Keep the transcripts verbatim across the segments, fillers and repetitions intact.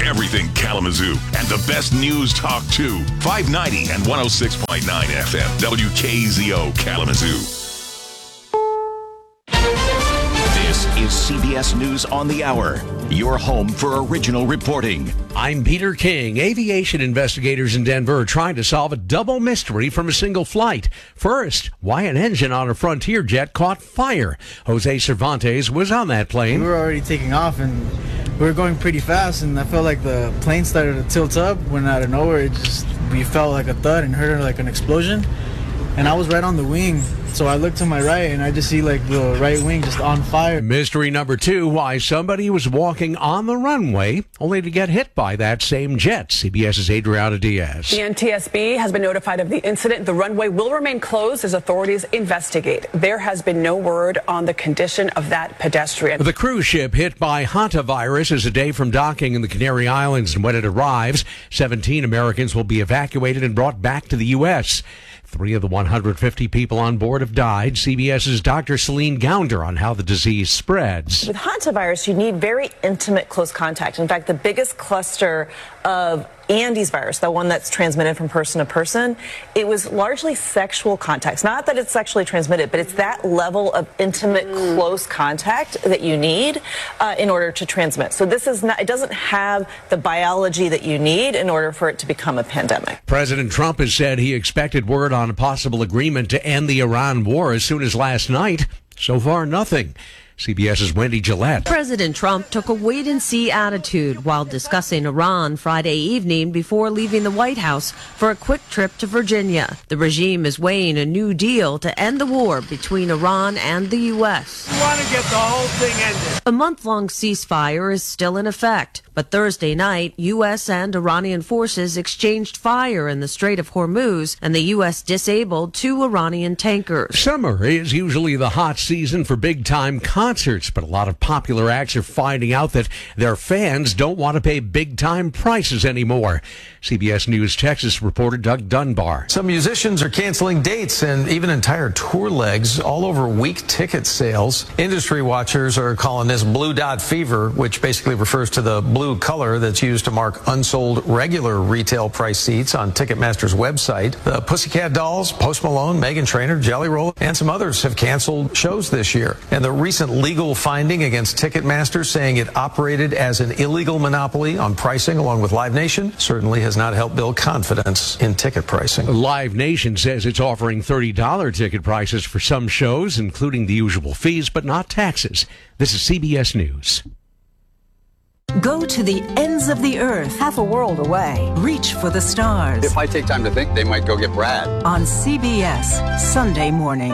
everything Kalamazoo and the best news talk too. five ninety and one oh six point nine F M. W K Z O Kalamazoo. This is C B S News on the Hour, your home for original reporting. I'm Peter King. Aviation investigators in Denver are trying to solve a double mystery from a single flight. First, why an engine on a Frontier jet caught fire. Jose Cervantes was on that plane. We were already taking off and we were going pretty fast, and I felt like the plane started to tilt up when out of nowhere it just we felt like a thud and heard like an explosion. And I was right on the wing, so I looked to my right, and I just see, like, the right wing just on fire. Mystery number two, why somebody was walking on the runway only to get hit by that same jet. CBS's Adriana Diaz. The N T S B has been notified of the incident. The runway will remain closed as authorities investigate. There has been no word on the condition of that pedestrian. The cruise ship hit by hantavirus is a day from docking in the Canary Islands, and when it arrives, seventeen Americans will be evacuated and brought back to the U S Three of the one hundred fifty people on board have died. CBS's Doctor Celine Gounder on how the disease spreads. With hantavirus, you need very intimate, close contact. In fact, the biggest cluster of Andes virus, the one that's transmitted from person to person, it was largely sexual contacts. Not that it's sexually transmitted, but it's that level of intimate, mm. close contact that you need uh, in order to transmit. So this is not, it doesn't have the biology that you need in order for it to become a pandemic. President Trump has said he expected word on a possible agreement to end the Iran war as soon as last night. So far, nothing. CBS's Wendy Gillette. President Trump took a wait-and-see attitude while discussing Iran Friday evening before leaving the White House for a quick trip to Virginia. The regime is weighing a new deal to end the war between Iran and the U S. We want to get the whole thing ended. A month-long ceasefire is still in effect, but Thursday night, U S and Iranian forces exchanged fire in the Strait of Hormuz, and the U S disabled two Iranian tankers. Summer is usually the hot season for big-time concerts, but a lot of popular acts are finding out that their fans don't want to pay big-time prices anymore. C B S News Texas reporter Doug Dunbar. Some musicians are canceling dates and even entire tour legs all over weak ticket sales. Industry watchers are calling this blue dot fever, which basically refers to the blue color that's used to mark unsold regular retail price seats on Ticketmaster's website. The Pussycat Dolls, Post Malone, Meghan Trainor, Jelly Roll, and some others have canceled shows this year. And the recent legal finding against Ticketmaster saying it operated as an illegal monopoly on pricing along with Live Nation certainly has not helped build confidence in ticket pricing. Live Nation says it's offering thirty dollars ticket prices for some shows, including the usual fees, but not taxes. This is C B S News. Go to the ends of the earth, half a world away. Reach for the stars. If I take time to think, they might go get Brad. On C B S, Sunday morning.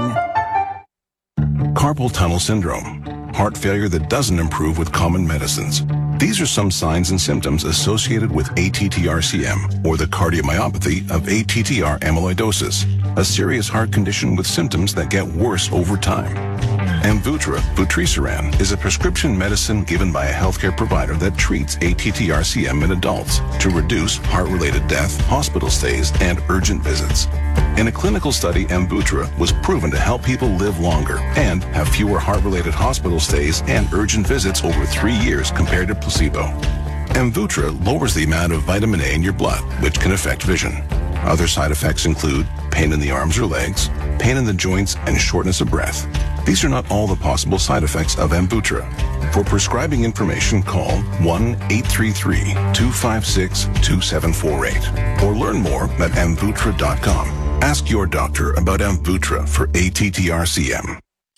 Carpal tunnel syndrome, heart failure that doesn't improve with common medicines. These are some signs and symptoms associated with A T T R C M, or the cardiomyopathy of A T T R amyloidosis, a serious heart condition with symptoms that get worse over time. Amvuttra, vutrisiran, is a prescription medicine given by a healthcare provider that treats A T T R C M in adults to reduce heart-related death, hospital stays, and urgent visits. In a clinical study, Amvuttra was proven to help people live longer and have fewer heart-related hospital stays and urgent visits over three years compared to placebo. Amvuttra lowers the amount of vitamin A in your blood, which can affect vision. Other side effects include pain in the arms or legs, pain in the joints, and shortness of breath. These are not all the possible side effects of Amvuttra. For prescribing information, call one eight three three, two five six, two seven four eight or learn more at amvuttra dot com. Ask your doctor about Amvuttra for A T T R C M.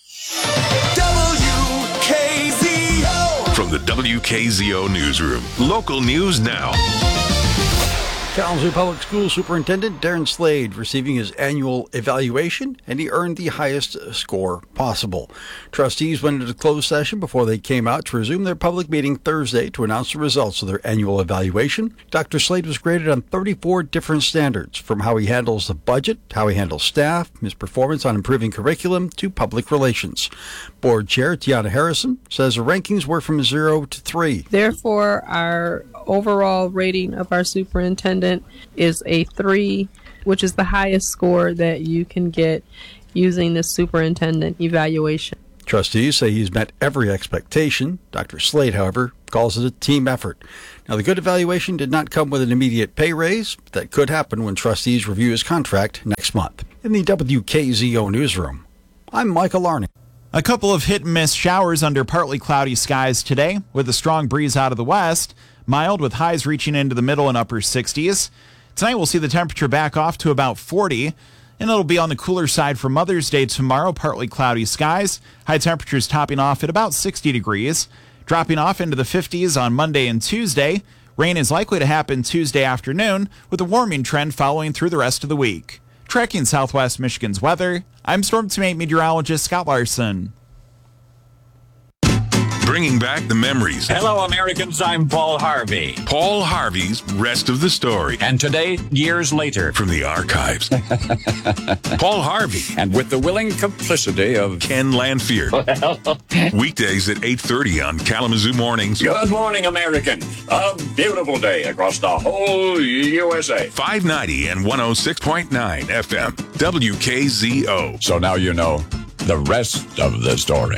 W K Z O. From the W K Z O newsroom, local news now. Kalamazoo Public School Superintendent Darren Slade receiving his annual evaluation, and he earned the highest score possible. Trustees went into closed session before they came out to resume their public meeting Thursday to announce the results of their annual evaluation. Doctor Slade was graded on thirty-four different standards, from how he handles the budget, how he handles staff, his performance on improving curriculum, to public relations. Board Chair Tiana Harrison says the rankings were from zero to three. Therefore, our overall rating of our superintendent is a three, which is the highest score that you can get using this superintendent evaluation. Trustees say he's met every expectation. Doctor Slade, however, calls it a team effort. Now, the good evaluation did not come with an immediate pay raise. That could happen when trustees review his contract next month. In the W K Z O newsroom, I'm Michael Larney. A couple of hit-and-miss showers under partly cloudy skies today, with a strong breeze out of the west. Mild with highs reaching into the middle and upper sixties. Tonight we'll see the temperature back off to about forty, and it'll be on the cooler side for Mother's Day tomorrow. Partly cloudy skies. High temperatures topping off at about sixty degrees. Dropping off into the fifties on Monday and Tuesday. Rain is likely to happen Tuesday afternoon, with a warming trend following through the rest of the week. Tracking Southwest Michigan's weather, I'm Storm Team meteorologist Scott Larson. Bringing back the memories. Hello, Americans. I'm Paul Harvey. Paul Harvey's Rest of the Story. And today, years later. From the archives. Paul Harvey. And with the willing complicity of Ken Lanfear. Weekdays at eight thirty on Kalamazoo Mornings. Good morning, Americans. A beautiful day across the whole U S A. five ninety and one oh six point nine F M. W K Z O. So now you know the rest of the story.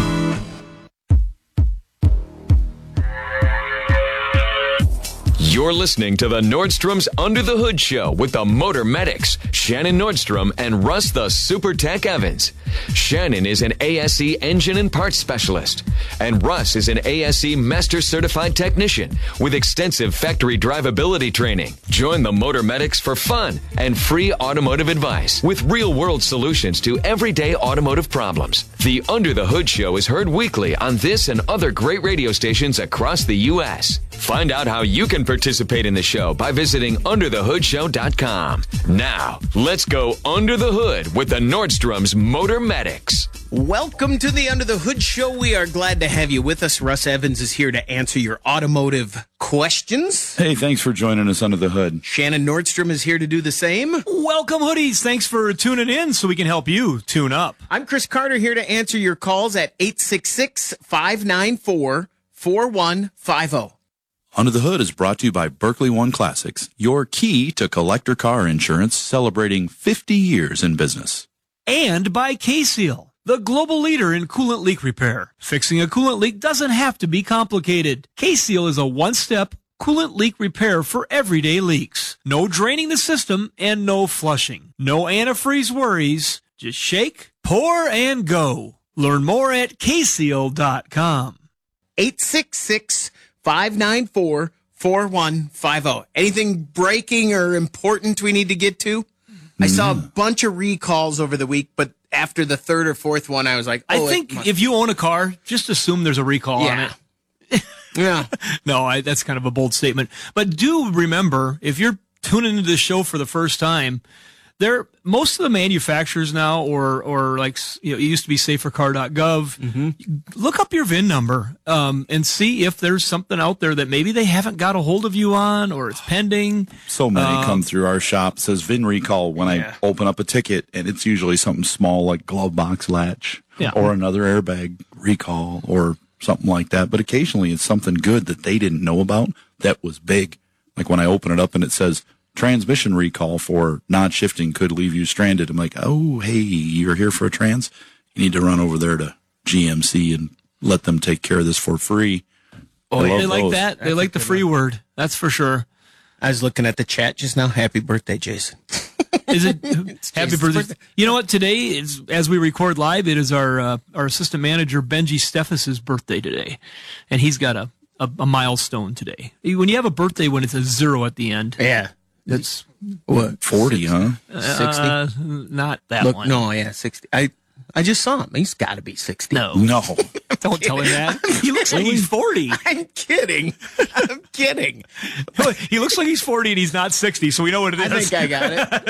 You're listening to the Nordstrom's Under the Hood Show with the Motor Medics, Shannon Nordstrom and Russ the Super Tech Evans. Shannon is an A S E engine and parts specialist, and Russ is an A S E Master Certified Technician with extensive factory drivability training. Join the Motor Medics for fun and free automotive advice with real-world solutions to everyday automotive problems. The Under the Hood Show is heard weekly on this and other great radio stations across the U S Find out how you can participate in the show by visiting under the hood show dot com. Now, let's go under the hood with the Nordstrom's Motor Medics. Welcome to the Under the Hood Show. We are glad to have you with us. Russ Evans is here to answer your automotive questions. Hey, thanks for joining us under the hood. Shannon Nordstrom is here to do the same. Welcome, hoodies. Thanks for tuning in so we can help you tune up. I'm Chris Carter here to answer your calls at eight six six, five nine four, four one five zero. Under the Hood is brought to you by Berkeley One Classics, your key to collector car insurance, celebrating fifty years in business. And by K-Seal, the global leader in coolant leak repair. Fixing a coolant leak doesn't have to be complicated. K-Seal is a one-step coolant leak repair for everyday leaks. No draining the system and no flushing. No antifreeze worries. Just shake, pour, and go. Learn more at K seal dot com. eight six six, five nine four, four one five zero. Anything breaking or important we need to get to? Mm-hmm. I saw a bunch of recalls over the week, but after the third or fourth one, I was like, oh, I think if you own a car, just assume there's a recall yeah. on it. Yeah. No, I, that's kind of a bold statement. But do remember, if you're tuning into the show for the first time, there most of the manufacturers now, or or like you know, it used to be safer car dot gov. Mm-hmm. Look up your V I N number um, and see if there's something out there that maybe they haven't got a hold of you on, or it's pending. So many uh, come through our shop, says V I N recall when yeah. I open up a ticket, and it's usually something small like glove box latch yeah. or another airbag recall or something like that. But occasionally it's something good that they didn't know about that was big. Like when I open it up and it says transmission recall for not shifting could leave you stranded. I'm like, oh, hey, you're here for a trans? You need to run over there to G M C and let them take care of this for free. Oh, they like that. They like the free word. That's for sure. I was looking at the chat just now. Happy birthday, Jason. Is it happy birthday? birthday? You know what? Today is, as we record live, it is our uh, our assistant manager Benji Steffes' birthday today, and he's got a, a a milestone today. When you have a birthday when it's a zero at the end, yeah. That's what forty, huh? Sixty? Uh, not that Look, one. no, yeah, sixty. I, I just saw him. He's got to be sixty. No, no, don't tell him that. He looks like he's forty. I'm kidding. I'm kidding. He looks like he's forty and he's not sixty. So we know what it is. I think I got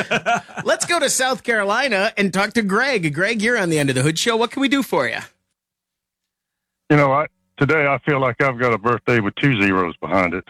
it. Let's go to South Carolina and talk to Greg. Greg, you're on the End of the Hood Show. What can we do for you? You know what? Today, I feel like I've got a birthday with two zeros behind it.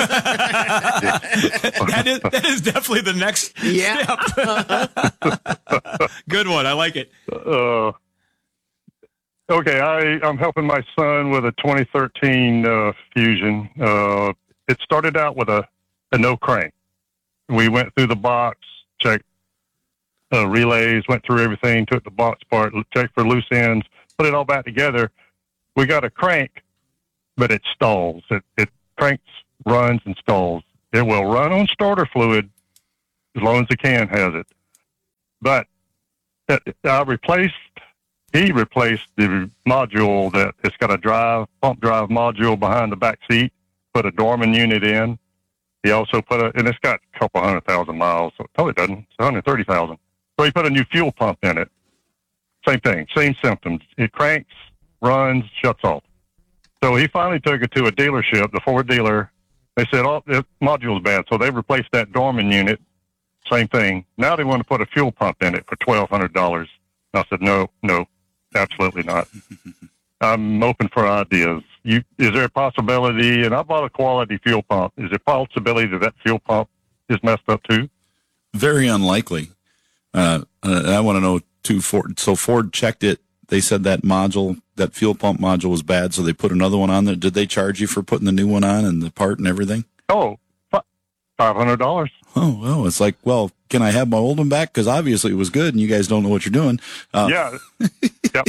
that, is, that is definitely the next yeah. step. Good one. I like it. Uh, okay, I, I'm helping my son with a twenty thirteen uh, Fusion. Uh, it started out with a, a no crank. We went through the box, checked uh, relays, went through everything, took the box apart, checked for loose ends, put it all back together. We got a crank, but it stalls. It, it cranks, runs, and stalls. It will run on starter fluid as long as the can has it. But it, I replaced, he replaced the module that it's got a drive, pump drive module behind the back seat, put a Dorman unit in. He also put a, and it's got a couple hundred thousand miles, so no, it doesn't. It's one hundred thirty thousand. So he put a new fuel pump in it. Same thing, same symptoms. It cranks, runs, shuts off. So he finally took it to a dealership, the Ford dealer. They said, oh, the module's bad. So they replaced that Dorman unit. Same thing. Now they want to put a fuel pump in it for twelve hundred dollars. I said, no, no, absolutely not. I'm open for ideas. You, is there a possibility, and I bought a quality fuel pump, is there a possibility that that fuel pump is messed up too? Very unlikely. Uh, and I want to know, too, Ford, so Ford checked it. They said that module, that fuel pump module was bad, so they put another one on there. Did they charge you for putting the new one on and the part and everything? Oh, five hundred dollars. Oh, well, it's like, well, can I have my old one back? Because obviously it was good, and you guys don't know what you're doing. Uh, yeah. Yep.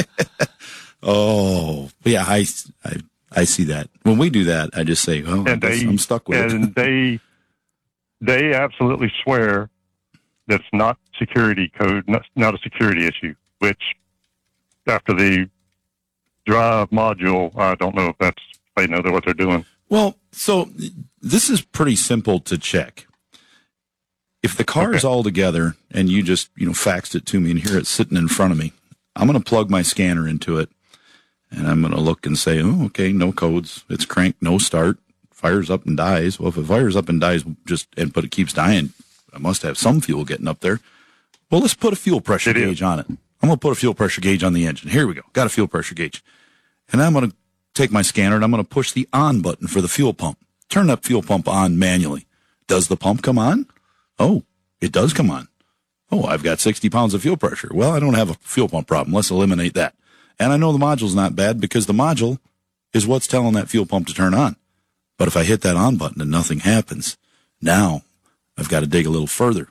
Oh, yeah, I, I, I see that. When we do that, I just say, oh, I guess I'm stuck with and it. And they, they absolutely swear that's not security code, not, not a security issue, which after the drive module, I don't know if that's, they know what they're doing. Well, so this is pretty simple to check. If the car okay. is all together and you just, you know, faxed it to me and here it's sitting in front of me, I'm going to plug my scanner into it and I'm going to look and say, oh, okay, no codes. It's cranked, no start, fires up and dies. Well, if it fires up and dies just, and but it keeps dying, I must have some fuel getting up there. Well, let's put a fuel pressure it gauge is. on it. I'm going to put a fuel pressure gauge on the engine. Here we go. Got a fuel pressure gauge. And I'm going to take my scanner and I'm going to push the on button for the fuel pump. Turn that fuel pump on manually. Does the pump come on? Oh, it does come on. Oh, I've got sixty pounds of fuel pressure. Well, I don't have a fuel pump problem. Let's eliminate that. And I know the module's not bad because the module is what's telling that fuel pump to turn on. But if I hit that on button and nothing happens, now I've got to dig a little further.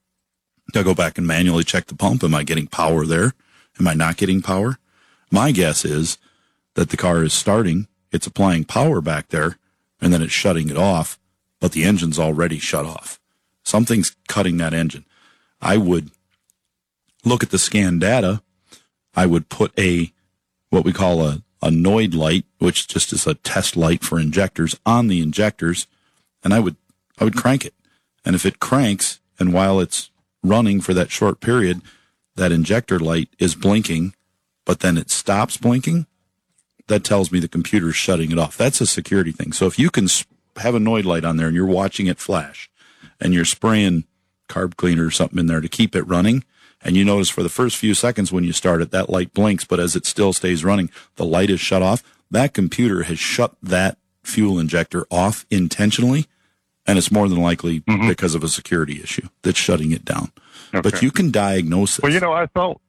I go back and manually check the pump. Am I getting power there? Am I not getting power? My guess is that the car is starting, it's applying power back there, and then it's shutting it off, but the engine's already shut off. Something's cutting that engine. I would look at the scan data. I would put a, what we call a, a Noid light, which just is a test light for injectors, on the injectors, and I would, I would crank it. And if it cranks, and while it's running for that short period, that injector light is blinking, but then it stops blinking, that tells me the computer's shutting it off. That's a security thing. So if you can have a Noid light on there and you're watching it flash and you're spraying carb cleaner or something in there to keep it running, and you notice for the first few seconds when you start it, that light blinks, but as it still stays running, the light is shut off, that computer has shut that fuel injector off intentionally, and it's more than likely mm-hmm. because of a security issue that's shutting it down. Okay. But you can diagnose it. Well, you know, I thought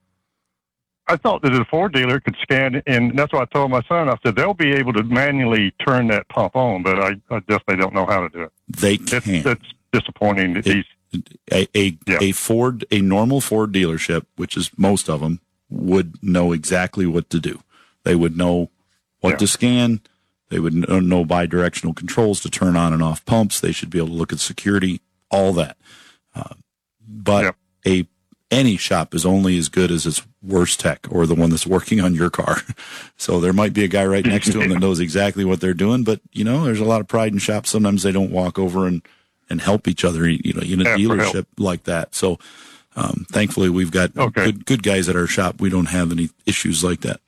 I thought that a Ford dealer could scan, and that's what I told my son. I said, they'll be able to manually turn that pump on, but I, I definitely don't know how to do it. They can. It's, it's disappointing that it, these... A, a, yeah. a Ford, a normal Ford dealership, which is most of them, would know exactly what to do. They would know what yeah. to scan. They would know bi-directional controls to turn on and off pumps. They should be able to look at security, all that. Uh, but yeah. a any shop is only as good as its worst tech or the one that's working on your car. So there might be a guy right next to them that knows exactly what they're doing. But, you know, there's a lot of pride in shops. Sometimes they don't walk over and, and help each other, you know, in a dealership like that. So um, thankfully, we've got okay. good, good guys at our shop. We don't have any issues like that.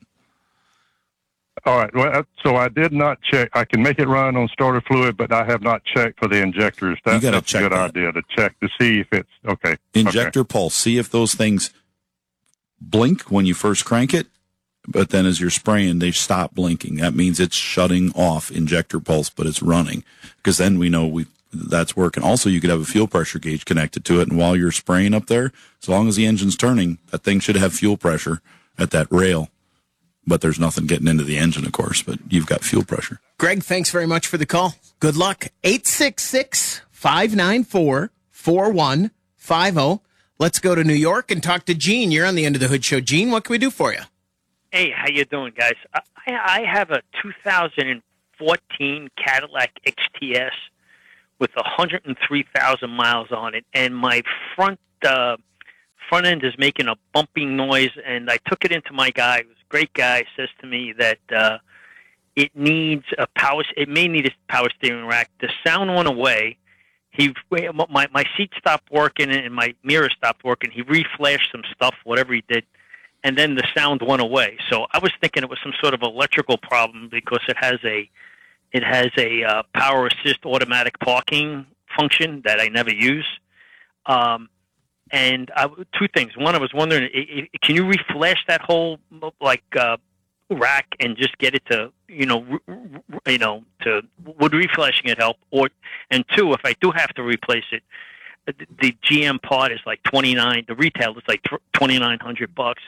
All right. Well, so I did not check. I can make it run on starter fluid, but I have not checked for the injectors. That, you got to that's check a good that. idea to check to see if it's okay. Injector okay. pulse. See if those things blink when you first crank it, but then as you're spraying, they stop blinking. That means it's shutting off injector pulse, but it's running, because then we know we that's working. Also, you could have a fuel pressure gauge connected to it, and while you're spraying up there, as long as the engine's turning, that thing should have fuel pressure at that rail. But there's nothing getting into the engine, of course, but you've got fuel pressure. Greg, thanks very much for the call. Good luck. eight six six, five nine four, four one five zero. Let's go to New York and talk to Gene. You're on the End of the Hood Show. Gene, what can we do for you? Hey, how you doing, guys? I, I have a two thousand fourteen Cadillac X T S with one hundred three thousand miles on it, and my front uh, front end is making a bumping noise. And I took it into my guy. He was a great guy. Says to me that uh, it needs a power. It may need a power steering rack. The sound went away. He my my seat stopped working and my mirror stopped working. He reflashed some stuff, whatever he did. And then the sound went away. So I was thinking it was some sort of electrical problem because it has a it has a uh, power assist automatic parking function that I never use. Um, and I, two things. One, I was wondering, i- i- can you reflash that whole like uh, rack and just get it to you know r- r- you know to would reflashing it help? Or and two, if I do have to replace it, the, the G M part is like twenty nine. The retail is like twenty nine hundred bucks.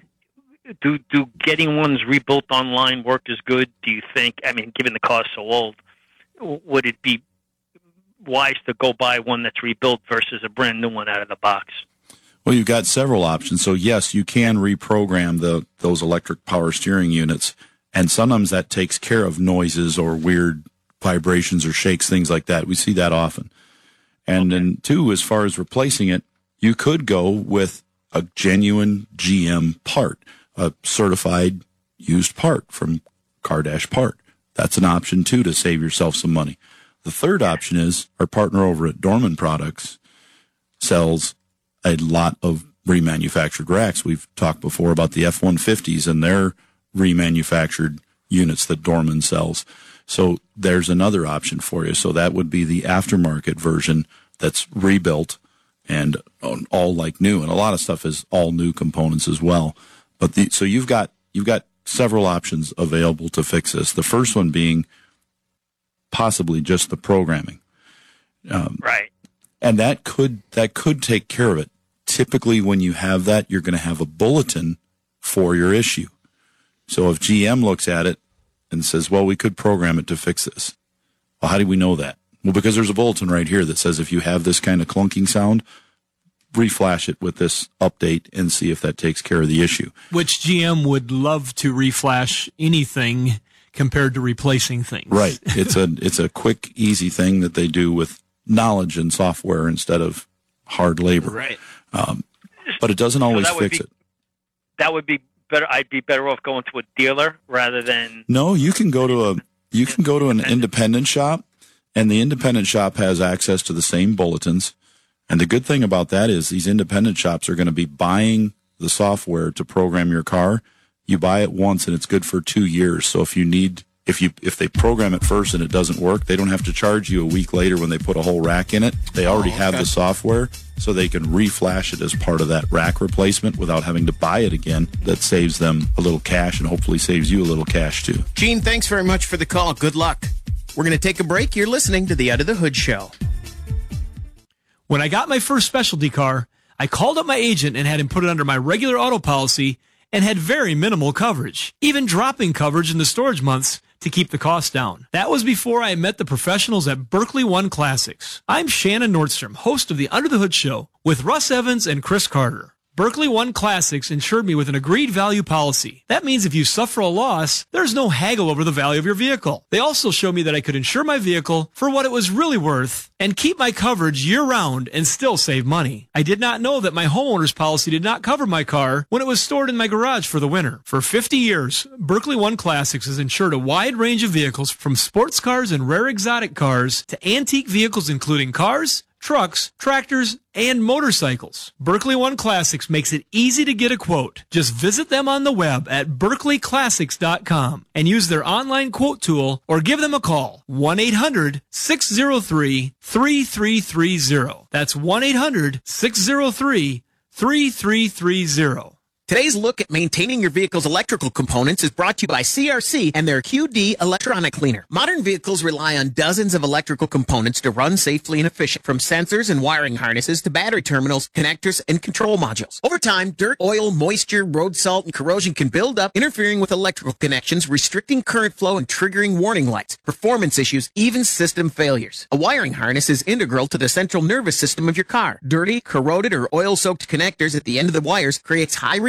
Do do getting ones rebuilt online work as good? Do you think? I mean, given the car's so old, would it be wise to go buy one that's rebuilt versus a brand new one out of the box? Well, you've got several options. So yes, you can reprogram the those electric power steering units, and sometimes that takes care of noises or weird vibrations or shakes, things like that. We see that often. And then two, as far as replacing it, you could go with a genuine G M part, a certified used part from Car Dash Part. That's an option, too, to save yourself some money. The third option is our partner over at Dorman Products sells a lot of remanufactured racks. We've talked before about the F one fifties and their remanufactured units that Dorman sells. So there's another option for you. So that would be the aftermarket version that's rebuilt and all like new. And a lot of stuff is all new components as well. But the, so you've got, you've got several options available to fix this. The first one being possibly just the programming. Um, right. And that could, that could take care of it. Typically when you have that, you're going to have a bulletin for your issue. So if G M looks at it and says, well, we could program it to fix this. Well, how do we know that? Well, because there's a bulletin right here that says if you have this kind of clunking sound, reflash it with this update and see if that takes care of the issue. Which G M would love to reflash anything compared to replacing things. Right. It's a it's a quick, easy thing that they do with knowledge and software instead of hard labor. Right. Um, but it doesn't always so that would fix be, it. That would be better. I'd be better off going to a dealer rather than. No, you can go to a you can go to an independent shop, and the independent shop has access to the same bulletins. And the good thing about that is these independent shops are going to be buying the software to program your car. You buy it once and it's good for two years. So if you need, if you, if they program it first and it doesn't work, they don't have to charge you a week later when they put a whole rack in it. They already oh, okay. have the software, so they can reflash it as part of that rack replacement without having to buy it again. That saves them a little cash and hopefully saves you a little cash too. Gene, thanks very much for the call. Good luck. We're going to take a break. You're listening to the Under the Hood Show. When I got my first specialty car, I called up my agent and had him put it under my regular auto policy and had very minimal coverage, even dropping coverage in the storage months to keep the cost down. That was before I met the professionals at Berkeley One Classics. I'm Shannon Nordstrom, host of the Under the Hood Show with Russ Evans and Chris Carter. Berkeley One Classics insured me with an agreed value policy. That means if you suffer a loss, there's no haggle over the value of your vehicle. They also showed me that I could insure my vehicle for what it was really worth and keep my coverage year-round and still save money. I did not know that my homeowner's policy did not cover my car when it was stored in my garage for the winter. For fifty years, Berkeley One Classics has insured a wide range of vehicles from sports cars and rare exotic cars to antique vehicles including cars, trucks, tractors, and motorcycles. Berkeley One Classics makes it easy to get a quote. Just visit them on the web at berkeley classics dot com and use their online quote tool or give them a call. one eight hundred six zero three three three three zero. That's one eight hundred six zero three three three three zero. Today's look at maintaining your vehicle's electrical components is brought to you by C R C and their Q D electronic cleaner. Modern vehicles rely on dozens of electrical components to run safely and efficient, from sensors and wiring harnesses to battery terminals, connectors, and control modules. Over time, dirt, oil, moisture, road salt, and corrosion can build up, interfering with electrical connections, restricting current flow, and triggering warning lights, performance issues, even system failures. A wiring harness is integral to the central nervous system of your car. Dirty, corroded, or oil-soaked connectors at the end of the wires creates high resistance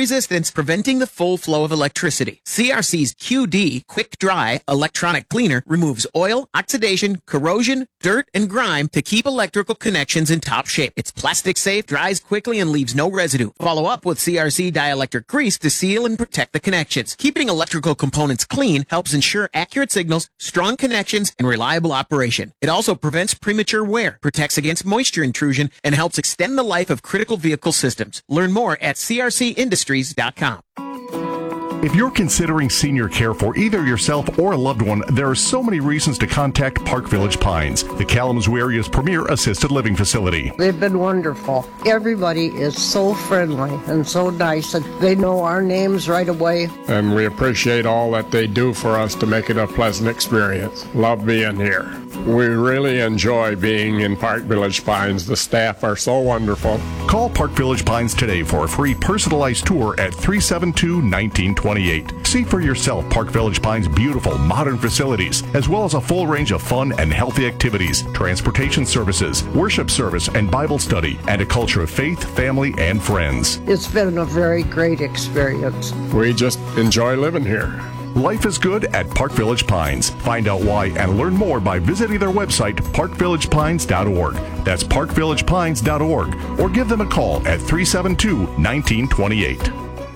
resistance, preventing the full flow of electricity. C R C's Q D Quick Dry electronic cleaner removes oil, oxidation, corrosion, dirt, and grime to keep electrical connections in top shape. It's plastic safe, dries quickly, and leaves no residue. Follow up with C R C dielectric grease to seal and protect the connections. Keeping electrical components clean helps ensure accurate signals, strong connections, and reliable operation. It also prevents premature wear, protects against moisture intrusion, and helps extend the life of critical vehicle systems. Learn more at c r c industries dot com. If you're considering senior care for either yourself or a loved one, there are so many reasons to contact Park Village Pines, the Kalamazoo area's premier assisted living facility. They've been wonderful. Everybody is so friendly and so nice, and they know our names right away. And we appreciate all that they do for us to make it a pleasant experience. Love being here. We really enjoy being in Park Village Pines. The staff are so wonderful. Call Park Village Pines today for a free personalized tour at three seven two, one nine two eight. See for yourself Park Village Pines' beautiful modern facilities, as well as a full range of fun and healthy activities, transportation services, worship service and Bible study, and a culture of faith, family, and friends. It's been a very great experience. We just enjoy living here. Life is good at Park Village Pines. Find out why and learn more by visiting their website, park village pines dot org. That's park village pines dot org. Or give them a call at three seven two, one nine two eight.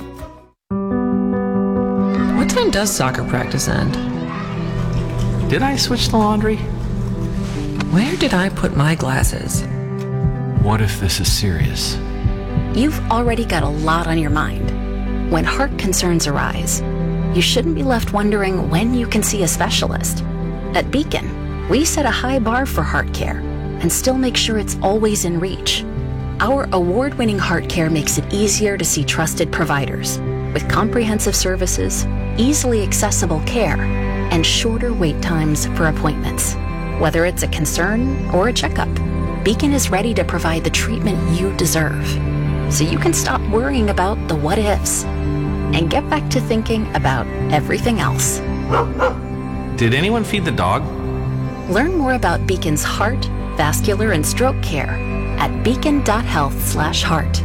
What time does soccer practice end? Did I switch the laundry? Where did I put my glasses? What if this is serious? You've already got a lot on your mind. When heart concerns arise, you shouldn't be left wondering when you can see a specialist. At Beacon, we set a high bar for heart care and still make sure it's always in reach. Our award-winning heart care makes it easier to see trusted providers with comprehensive services, easily accessible care, and shorter wait times for appointments. Whether it's a concern or a checkup, Beacon is ready to provide the treatment you deserve, so you can stop worrying about the what-ifs and get back to thinking about everything else. Did anyone feed the dog? Learn more about Beacon's heart, vascular, and stroke care at beacon dot health slash heart.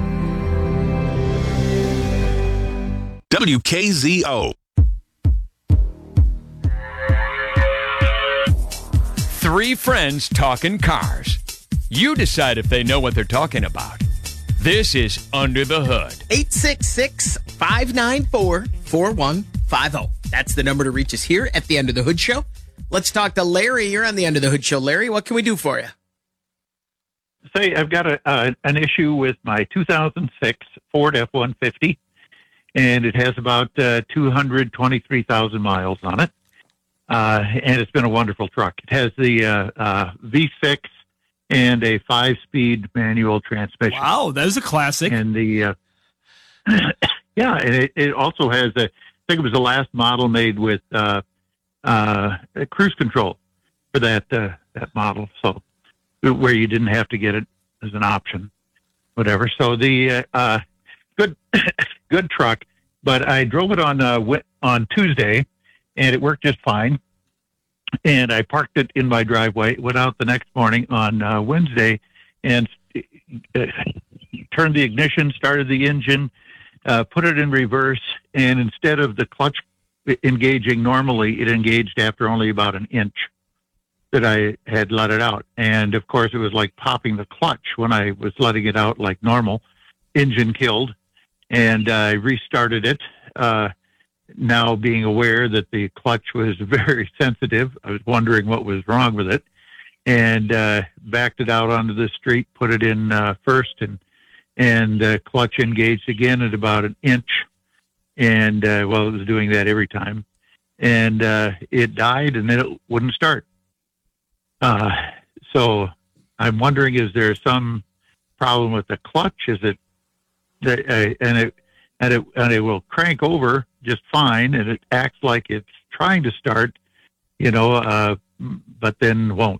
W K Z O. Three friends talking cars. You decide if they know what they're talking about. This is Under the Hood. eight six six, five nine four, four one five zero. That's the number to reach us here at the Under the Hood Show. Let's talk to Larry. You're on the Under the Hood Show. Larry, what can we do for you? Say, I've got a, uh, an issue with my two thousand six Ford F one fifty, and it has about uh, two hundred twenty-three thousand miles on it, uh, and it's been a wonderful truck. It has the uh, uh, V six and a five-speed manual transmission. Wow, that is a classic. And the uh, yeah, and it, it also has a. I think it was the last model made with uh, uh, cruise control for that uh, that model. So where you didn't have to get it as an option, whatever. So the uh, uh, good good truck, but I drove it on uh, on Tuesday, and it worked just fine. And I parked it in my driveway, went out the next morning on uh, Wednesday, and uh, turned the ignition, started the engine, uh, put it in reverse, and instead of the clutch engaging normally, it engaged after only about an inch that I had let it out. And, of course, it was like popping the clutch when I was letting it out like normal. Engine killed, and I restarted it. Uh Now being aware that the clutch was very sensitive, I was wondering what was wrong with it, and uh, backed it out onto the street, put it in uh, first, and and uh, clutch engaged again at about an inch, and uh, well, it was doing that every time, and uh, it died, and then it wouldn't start. Uh, so I'm wondering, is there some problem with the clutch? Is it that uh, and it and it and it will crank over just fine, and it acts like it's trying to start, you know, uh, but then won't.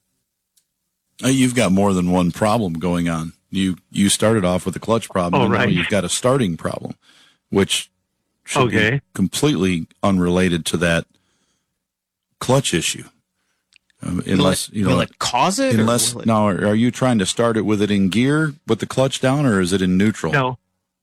Uh, you've got more than one problem going on. You you started off with a clutch problem, oh, and right. now you've got a starting problem, which should okay. be completely unrelated to that clutch issue. Um, unless will it, you know, will it cause it? Unless it... now, are you trying to start it with it in gear with the clutch down, or is it in neutral? No.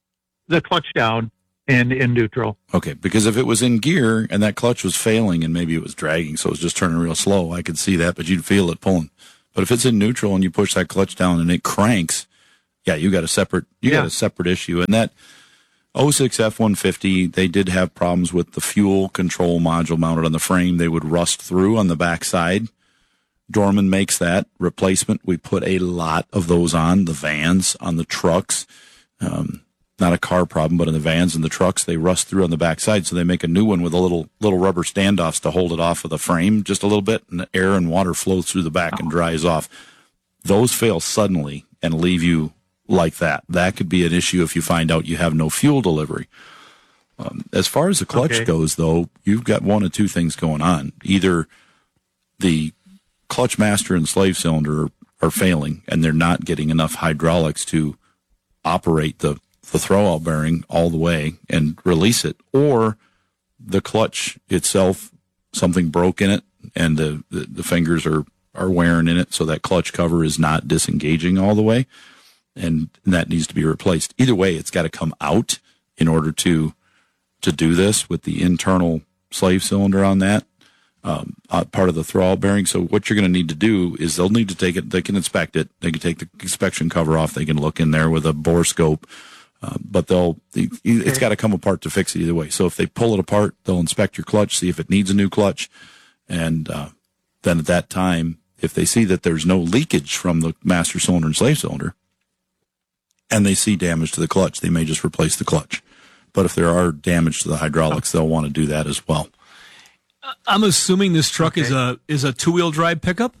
the clutch down and in neutral. Okay, because if it was in gear and that clutch was failing and maybe it was dragging, so it was just turning real slow, I could see that, but you'd feel it pulling. But if it's in neutral and you push that clutch down and it cranks, yeah, you got a separate you yeah. got a separate issue. And that oh six F one fifty, they did have problems with the fuel control module mounted on the frame. They would rust through on the backside. Dorman makes that replacement. We put a lot of those on the vans, on the trucks. Um, not a car problem, but in the vans and the trucks, they rust through on the backside. So they make a new one with a little little rubber standoffs to hold it off of the frame just a little bit, and the air and water flows through the back and dries off. Those fail suddenly and leave you like that. That could be an issue if you find out you have no fuel delivery. Um, as far as the clutch okay. goes, though, you've got one of two things going on. Either the clutch master and slave cylinder are failing and they're not getting enough hydraulics to operate the, the throwout bearing all the way and release it, or the clutch itself, something broke in it and the, the, the fingers are, are wearing in it, so that clutch cover is not disengaging all the way, and that needs to be replaced. Either way, it's got to come out in order to to do this with the internal slave cylinder on that. Um, uh, part of the throwout bearing. So what you're going to need to do is they'll need to take it. They can inspect it. They can take the inspection cover off. They can look in there with a bore scope. Uh, but they'll, the, it's got to come apart to fix it either way. So if they pull it apart, they'll inspect your clutch, see if it needs a new clutch. And, uh, then at that time, if they see that there's no leakage from the master cylinder and slave cylinder and they see damage to the clutch, they may just replace the clutch. But if there are damage to the hydraulics, they'll want to do that as well. I'm assuming this truck okay. is a is a two-wheel drive pickup?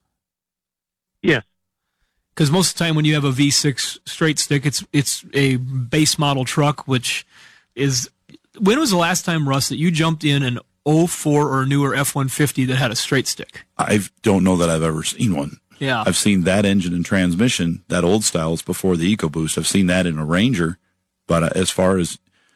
Yes. Because most of the time when you have a V six straight stick, it's it's a base model truck, which is... When was the last time, Russ, that you jumped in an oh four or newer F one fifty that had a straight stick? I don't know that I've ever seen one. Yeah. I've seen that engine and transmission, that old style is before the EcoBoost. I've seen that in a Ranger, but uh, as far as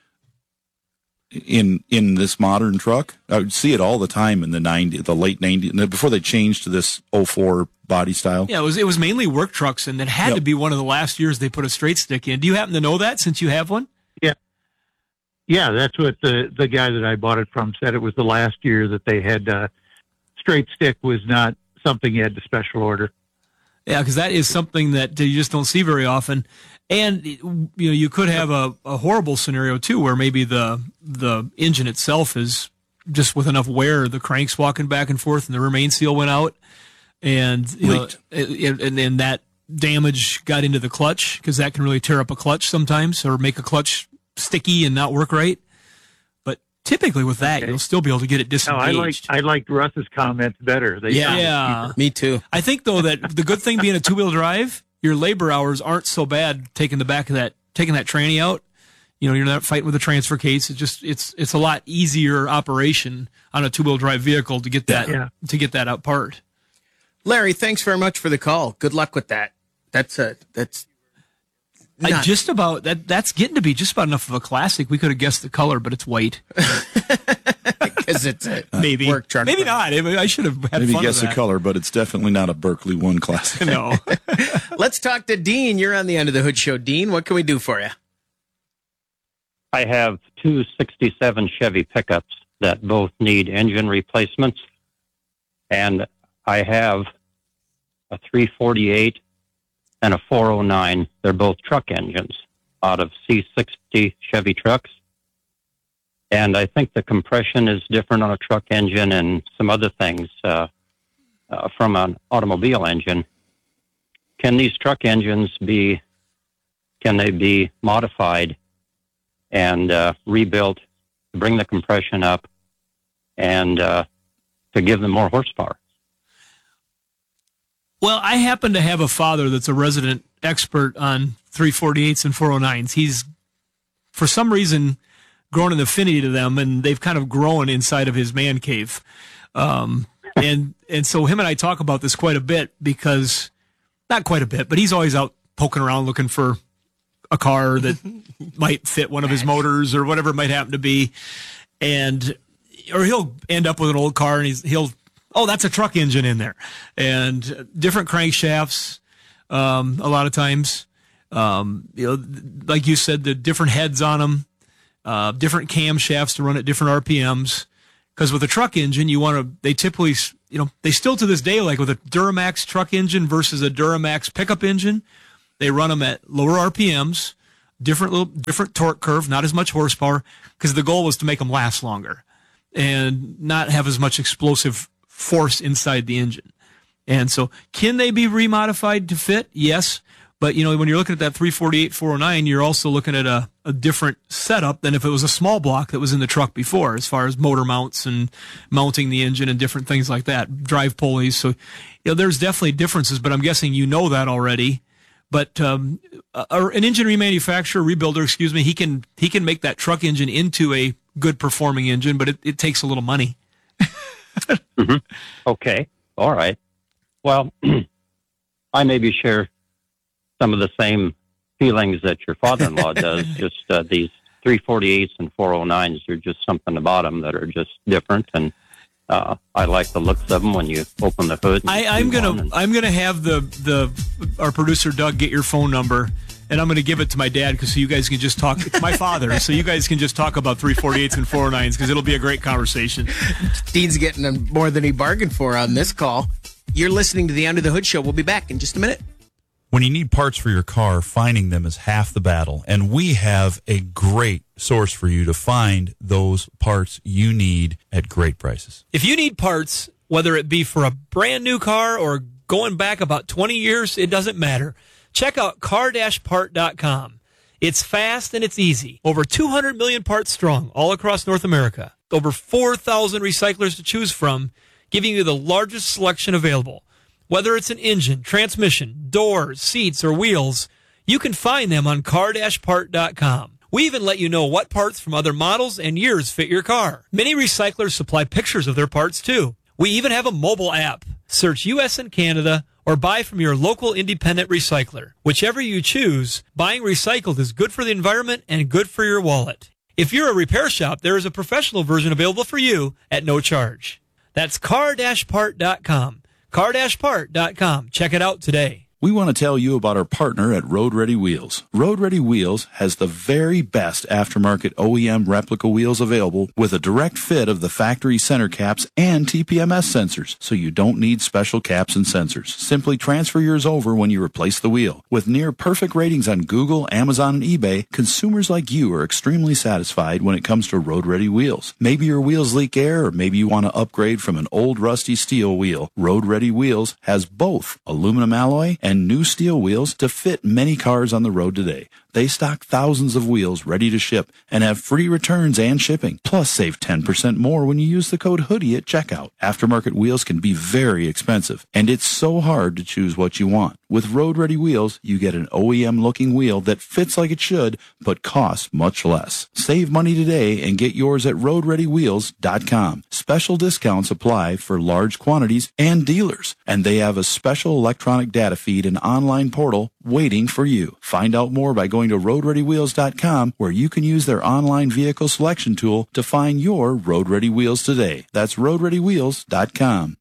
in in this modern truck, I would see it all the time in the ninety, the late nineties, before they changed to this oh four body style. Yeah, it was it was mainly work trucks, and it had yep. to be one of the last years they put a straight stick in. Do you happen to know that since you have one? Yeah, yeah, that's what the the guy that I bought it from said. It was the last year that they had uh, straight stick was not something you had to special order. Yeah, because that is something that you just don't see very often. And you know, you could have a, a horrible scenario too, where maybe the the engine itself is just with enough wear, the crank's walking back and forth, and the remain seal went out, and you know, it, and then that damage got into the clutch, because that can really tear up a clutch sometimes, or make a clutch sticky and not work right. But typically with that, okay. you'll still be able to get it disengaged. No, I like I liked Russ's comments better. They yeah, yeah, me too. I think though that the good thing being a two wheel drive, your labor hours aren't so bad taking the back of that, taking that tranny out. You know, you're not fighting with a transfer case. It's just, it's, it's a lot easier operation on a two wheel drive vehicle to get that, yeah. to get that out part. Larry, thanks very much for the call. Good luck with that. That's a, that's. I just about that. That's getting to be just about enough of a classic. We could have guessed the color, but it's white. Because it's a maybe work truck. Maybe not. I should have had maybe fun guess with the color, but it's definitely not a Berkeley One classic. No. Let's talk to Dean. You're on the End of the Hood Show. Dean, what can we do for you? I have two sixty-seven Chevy pickups that both need engine replacements, and I have a three forty-eight and a four oh nine. They're both truck engines out of C sixty Chevy trucks. And I think the compression is different on a truck engine and some other things uh, uh, from an automobile engine. Can these truck engines be, can they be modified and uh, rebuilt to bring the compression up and uh, to give them more horsepower? Well, I happen to have a father that's a resident expert on three forty-eights and four oh nines. He's, for some reason, grown an affinity to them, and they've kind of grown inside of his man cave. Um, and and so him and I talk about this quite a bit because, not quite a bit, but he's always out poking around looking for a car that might fit one of his motors or whatever it might happen to be. And, or he'll end up with an old car and he's, he'll, oh, that's a truck engine in there. And different crankshafts, um, a lot of times. Um, you know, like you said, the different heads on them, uh, different camshafts to run at different R P Ms. Because with a truck engine, you want to, they typically, you know, they still to this day, like with a Duramax truck engine versus a Duramax pickup engine, they run them at lower R P Ms, different little, different torque curve, not as much horsepower, because the goal was to make them last longer and not have as much explosive force inside the engine. And so, can they be remodified to fit? Yes. But, you know, when you're looking at that three forty-eight, four oh nine, you're also looking at a, a different setup than if it was a small block that was in the truck before, as far as motor mounts and mounting the engine and different things like that, drive pulleys. So, you know, there's definitely differences, but I'm guessing you know that already. But um, a, an engine remanufacturer, rebuilder, excuse me, he can he can make that truck engine into a good performing engine, but it, it takes a little money. Mm-hmm. Okay. All right. Well, I maybe share some of the same feelings that your father-in-law does. Just uh, these three forty-eights and four oh nines, there's just something about them that are just different, and uh, I like the looks of them when you open the hood. I, I'm gonna and, I'm gonna have the the our producer Doug get your phone number, and I'm gonna give it to my dad because so you guys can just talk. It's my father, so you guys can just talk about three forty-eights and four oh nines because it'll be a great conversation. Dean's getting more than he bargained for on this call. You're listening to the Under the Hood Show. We'll be back in just a minute. When you need parts for your car, finding them is half the battle, and we have a great source for you to find those parts you need at great prices. If you need parts, whether it be for a brand new car or going back about twenty years, it doesn't matter. Check out car dash part dot com. It's fast and it's easy. Over two hundred million parts strong all across North America. Over four thousand recyclers to choose from, giving you the largest selection available. Whether it's an engine, transmission, doors, seats, or wheels, you can find them on car dash part dot com. We even let you know what parts from other models and years fit your car. Many recyclers supply pictures of their parts, too. We even have a mobile app. Search U S and Canada or buy from your local independent recycler. Whichever you choose, buying recycled is good for the environment and good for your wallet. If you're a repair shop, there is a professional version available for you at no charge. That's car dash part dot com. car dash part dot com. Check it out today. We want to tell you about our partner at Road Ready Wheels. Road Ready Wheels has the very best aftermarket O E M replica wheels available with a direct fit of the factory center caps and T P M S sensors, so you don't need special caps and sensors. Simply transfer yours over when you replace the wheel. With near perfect ratings on Google, Amazon, and eBay, consumers like you are extremely satisfied when it comes to Road Ready Wheels. Maybe your wheels leak air, or maybe you want to upgrade from an old rusty steel wheel. Road Ready Wheels has both aluminum alloy and and new steel wheels to fit many cars on the road today. They stock thousands of wheels ready to ship and have free returns and shipping. Plus, save ten percent more when you use the code HOODIE at checkout. Aftermarket wheels can be very expensive, and it's so hard to choose what you want. With Road Ready Wheels, you get an O E M-looking wheel that fits like it should, but costs much less. Save money today and get yours at road ready wheels dot com. Special discounts apply for large quantities and dealers, and they have a special electronic data feed and online portal waiting for you. Find out more by going to road ready wheels dot com, where you can use their online vehicle selection tool to find your Road Ready Wheels today. That's road ready wheels dot com.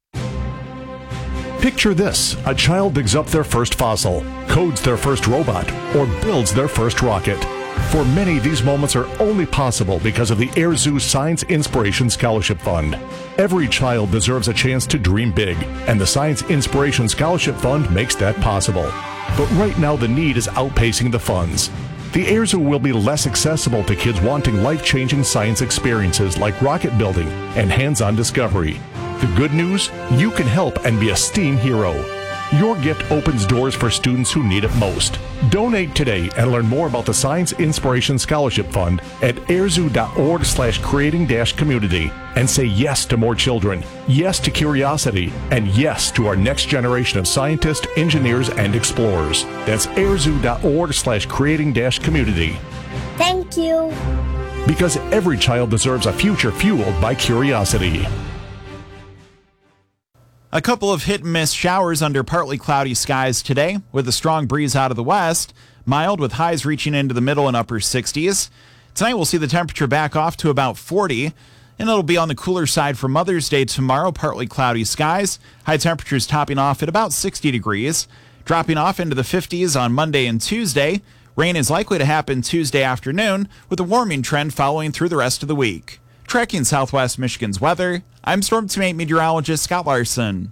Picture this: a child digs up their first fossil, codes their first robot, or builds their first rocket. For many, these moments are only possible because of the Air Zoo Science Inspiration Scholarship Fund. Every child deserves a chance to dream big, and the Science Inspiration Scholarship Fund makes that possible. But right now, the need is outpacing the funds. The Air Zoo will be less accessible to kids wanting life-changing science experiences like rocket building and hands-on discovery. The good news? You can help and be a STEAM hero. Your gift opens doors for students who need it most. Donate today and learn more about the Science Inspiration Scholarship Fund at airzoo dot org slash creating dash community and say yes to more children, yes to curiosity, and yes to our next generation of scientists, engineers, and explorers. That's airzoo dot org slash creating dash community. Thank you. Because every child deserves a future fueled by curiosity. A couple of hit-and-miss showers under partly cloudy skies today, with a strong breeze out of the west, mild with highs reaching into the middle and upper sixties. Tonight we'll see the temperature back off to about forty, and it'll be on the cooler side for Mother's Day tomorrow, partly cloudy skies, high temperatures topping off at about sixty degrees. Dropping off into the fifties on Monday and Tuesday. Rain is likely to happen Tuesday afternoon, with a warming trend following through the rest of the week. Tracking Southwest Michigan's weather, I'm Storm Team meteorologist Scott Larson.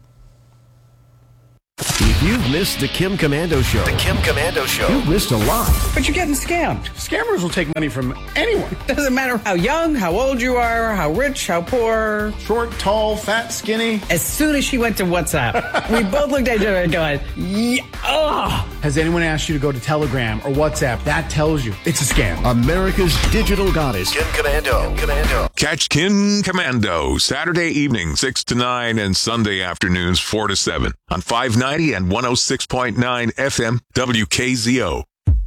If you've missed the Kim Commando Show, the Kim Commando Show, you've missed a lot. But you're getting scammed. Scammers will take money from anyone. Doesn't matter how young, how old you are, how rich, how poor. Short, tall, fat, skinny. As soon as she went to WhatsApp, we both looked at each other and going, yeah, ugh. Has anyone asked you to go to Telegram or WhatsApp? That tells you it's a scam. America's digital goddess, Kim Commando. Kim Commando. Catch Kim Commando Saturday evening, six to nine, and Sunday afternoons, four to seven on five ninety and one oh six point nine F M W K Z O.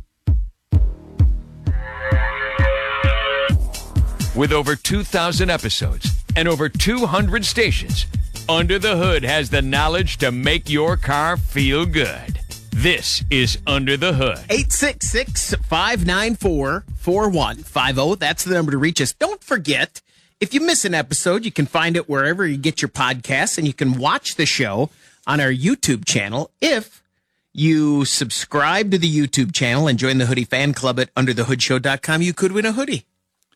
With over two thousand episodes and over two hundred stations, Under the Hood has the knowledge to make your car feel good. This is Under the Hood. eight six six, five nine four, four one five zero. That's the number to reach us. Don't forget, if you miss an episode, you can find it wherever you get your podcasts, and you can watch the show on our YouTube channel. If you subscribe to the YouTube channel and join the Hoodie fan club at under the hood show dot com, you could win a hoodie.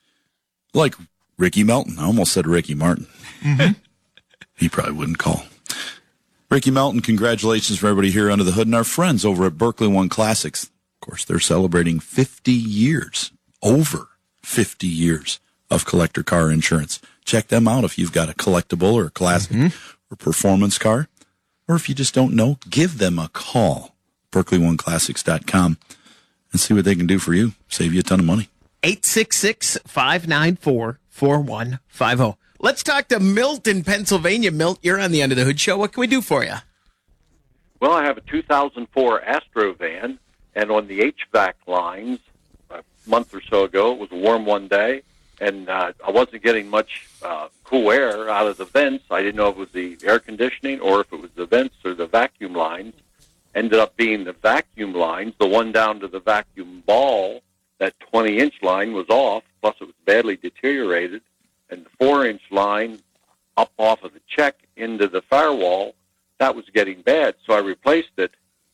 Like Ricky Melton. I almost said Ricky Martin. Mm-hmm. He probably wouldn't call. Ricky Melton, congratulations for everybody here under the hood and our friends over at Berkeley One Classics. Of course, they're celebrating fifty years, over fifty years of collector car insurance. Check them out if you've got a collectible or a classic mm-hmm. or performance car. Or if you just don't know, give them a call, berkeley one classics dot com, and see what they can do for you. Save you a ton of money. eight six six, five nine four, four one five zero. Let's talk to Milt in Pennsylvania. Milt, you're on the Under the Hood Show. What can we do for you? Well, I have a two thousand four Astro van, and on the H V A C lines, a month or so ago, it was a warm one day, and uh, I wasn't getting much uh, cool air out of the vents. I didn't know if it was the air conditioning or if it was the vents or the vacuum lines. Ended up being the vacuum lines. The one down to the vacuum ball, that twenty-inch line was off, plus it was badly deteriorated. And the four-inch line up off of the check into the firewall, that was getting bad. So I replaced it.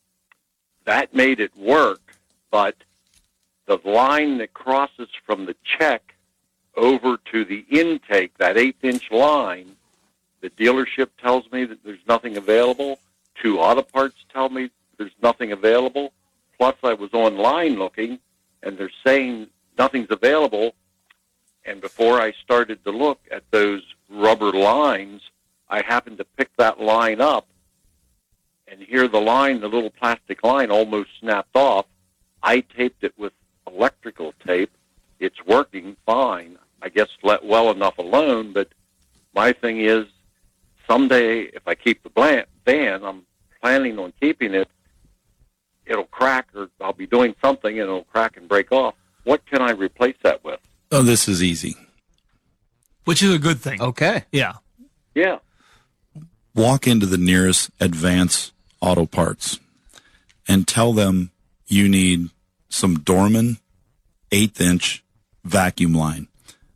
That made it work, but the line that crosses from the check over to the intake, that eighth-inch line, the dealership tells me that there's nothing available. Two auto parts tell me there's nothing available. Plus, I was online looking, and they're saying nothing's available. And before I started to look at those rubber lines, I happened to pick that line up, and here the line, the little plastic line, almost snapped off. I taped it with electrical tape. It's working fine. I guess let well enough alone, but my thing is, someday, if I keep the van, I'm planning on keeping it, it'll crack, or I'll be doing something, and it'll crack and break off. What can I replace that with? Oh, this is easy. Which is a good thing. Okay. Yeah. Yeah. Walk into the nearest Advance Auto Parts and tell them you need some Dorman eighth-inch vacuum line.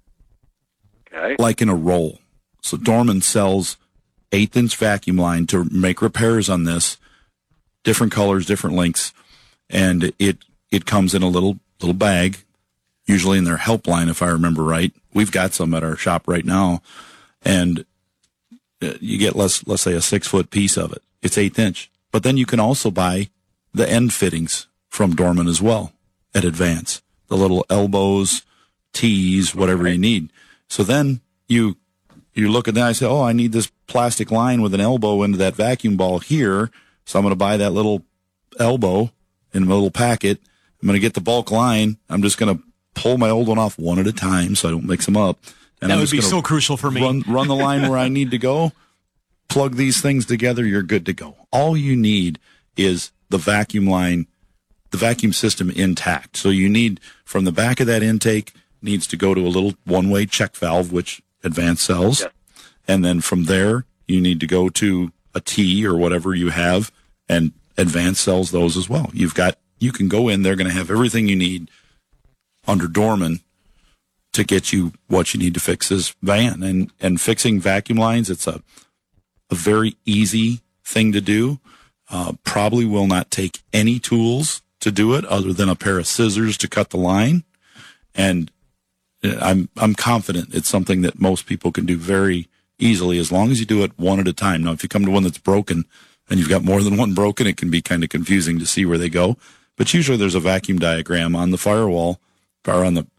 Okay. Like in a roll. So Dorman sells eighth-inch vacuum line to make repairs on this, different colors, different lengths, and it it comes in a little little bag, usually in their helpline, if I remember right. We've got some at our shop right now, and you get, let's, let's say, a six-foot piece of it. It's eighth-inch. But then you can also buy the end fittings from Dorman as well at Advance, the little elbows, T's, whatever okay. you need. So then you you look at that and say, oh, I need this plastic line with an elbow into that vacuum ball here, so I'm going to buy that little elbow in a little packet. I'm going to get the bulk line. I'm just going to pull my old one off one at a time so I don't mix them up. And that I'm would just be gonna so crucial for me. Run, run the line where I need to go, plug these things together, you're good to go. All you need is the vacuum line, the vacuum system intact. So you need, from the back of that intake, needs to go to a little one-way check valve, which Advance sells. Yeah. And then from there, you need to go to a T or whatever you have, and Advance sells those as well. You've got, you can go in, they're going to have everything you need under Dorman to get you what you need to fix this van. And, and fixing vacuum lines, it's a, a very easy thing to do. Uh, probably will not take any tools to do it other than a pair of scissors to cut the line. And I'm I'm confident it's something that most people can do very easily as long as you do it one at a time. Now, if you come to one that's broken and you've got more than one broken, it can be kind of confusing to see where they go. But usually there's a vacuum diagram on the firewall or on the